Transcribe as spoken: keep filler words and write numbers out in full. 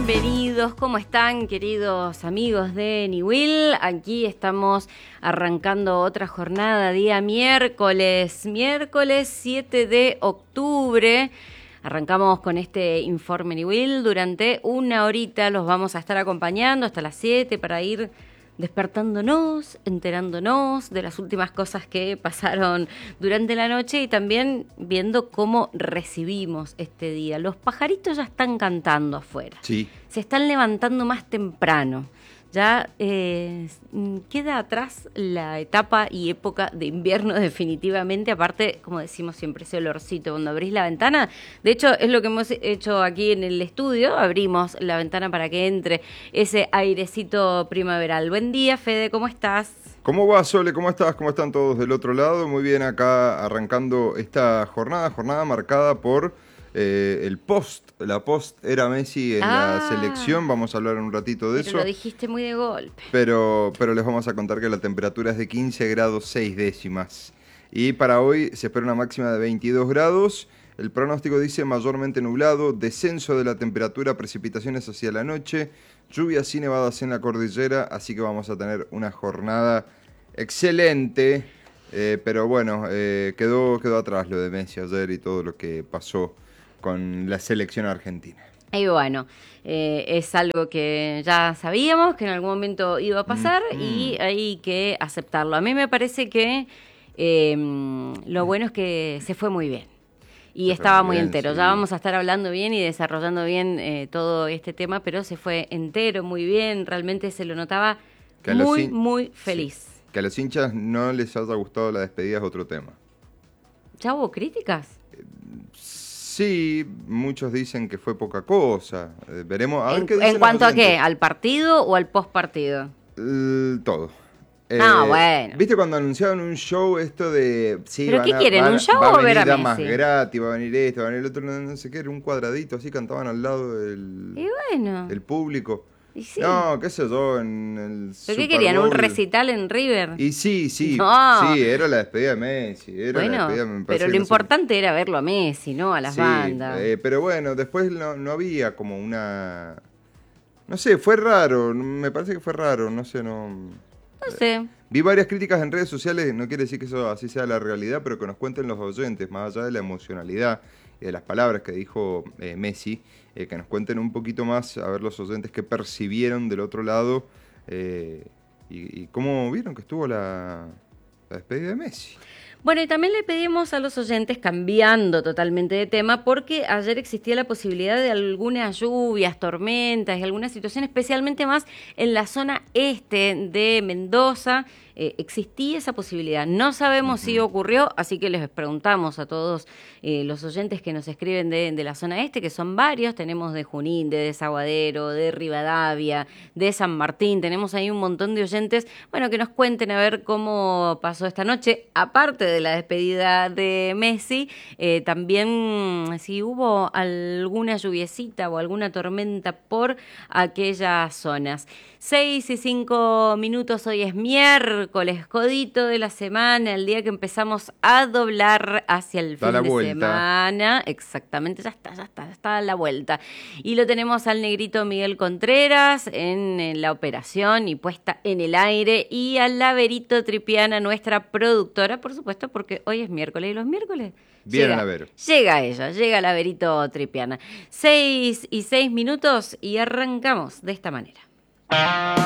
Bienvenidos, ¿cómo están, queridos amigos de Niwil? Aquí estamos arrancando otra jornada, día miércoles, miércoles siete de octubre. Arrancamos con este informe Niwil. Durante una horita los vamos a estar acompañando hasta las siete para ir despertándonos, enterándonos de las últimas cosas que pasaron durante la noche y también viendo cómo recibimos este día. Los pajaritos ya están cantando afuera. Sí. Se están levantando más temprano. Ya eh, queda atrás la etapa y época de invierno definitivamente. Aparte, como decimos siempre, ese olorcito cuando abrís la ventana. De hecho, es lo que hemos hecho aquí en el estudio. Abrimos la ventana para que entre ese airecito primaveral. Buen día, Fede, ¿cómo estás? ¿Cómo va, Sole? ¿Cómo estás? ¿Cómo están todos del otro lado? Muy bien, acá arrancando esta jornada, jornada marcada por eh, el post, la post era Messi en Ah, la selección. Vamos a hablar un ratito de pero eso. lo dijiste muy de golpe. Pero, pero les vamos a contar que la temperatura es de quince grados seis décimas. Y para hoy se espera una máxima de veintidós grados. El pronóstico dice mayormente nublado, descenso de la temperatura, precipitaciones hacia la noche, lluvias y nevadas en la cordillera, así que vamos a tener una jornada excelente. Eh, pero bueno, eh, quedó, quedó atrás lo de Messi ayer y todo lo que pasó con la selección argentina. Y bueno, eh, es algo que ya sabíamos que en algún momento iba a pasar Mm, mm. y hay que aceptarlo. A mí me parece que eh, lo bueno es que se fue muy bien y Se fue estaba muy muy bien, entero. sí. Ya vamos a estar hablando bien y desarrollando bien eh, todo este tema, pero se fue entero, muy bien. Realmente se lo notaba Que a los muy, hin- muy feliz. Sí. Que a los hinchas no les haya gustado la despedida es otro tema. ¿Ya hubo críticas? Sí, muchos dicen que fue poca cosa. Eh, veremos. A ver ¿En, qué dicen en los cuanto a qué? oyentes. ¿Al partido o al post partido? Eh, todo. Ah, bueno. ¿Viste cuando anunciaban un show esto de... Sí, ¿Pero van qué a- quieren, van un show va o ver a venir damas Messi? gratis, va a venir esto, va a venir el otro, no, no sé qué, era un cuadradito, así cantaban al lado del, Y bueno. del público. Y sí. No, qué sé yo, en el ¿Pero Super qué querían? ¿Un Bowl. recital en River? Y sí, sí, No. sí, era la despedida de Messi, era la Bueno, despedida, me parece pero que lo no sé- importante era verlo a Messi, ¿no? A las Sí, bandas. eh, pero bueno, después no, no había como una... No sé, fue raro, me parece que fue raro, no sé, no... No sé. Vi varias críticas en redes sociales, no quiere decir que eso así sea la realidad, pero que nos cuenten los oyentes, más allá de la emocionalidad y de las palabras que dijo eh, Messi, eh, que nos cuenten un poquito más, a ver los oyentes qué percibieron del otro lado eh, y, y cómo vieron que estuvo la, la despedida de Messi. Bueno, y también le pedimos a los oyentes, cambiando totalmente de tema, porque ayer existía la posibilidad de algunas lluvias, tormentas y alguna situación, especialmente más en la zona este de Mendoza. Eh, existía esa posibilidad. No sabemos uh-huh. si ocurrió, así que les preguntamos a todos eh, los oyentes que nos escriben de, de la zona este, que son varios. Tenemos de Junín, de Desaguadero, de Rivadavia, de San Martín. Tenemos ahí un montón de oyentes, bueno, que nos cuenten a ver cómo pasó esta noche. Aparte de la despedida de Messi, eh, también si hubo alguna lluviecita o alguna tormenta por aquellas zonas. Seis y cinco minutos, hoy es miércoles, codito de la semana, el día que empezamos a doblar hacia el Da fin la de vuelta. semana. Exactamente, ya está, ya está, ya está a la vuelta. Y lo tenemos al negrito Miguel Contreras en, en la operación y puesta en el aire, y al Laverito Tripiana, nuestra productora, por supuesto, porque hoy es miércoles y los miércoles Bien, llega, Lavero. llega ella, llega Laverito Tripiana. Seis y seis minutos y arrancamos de esta manera.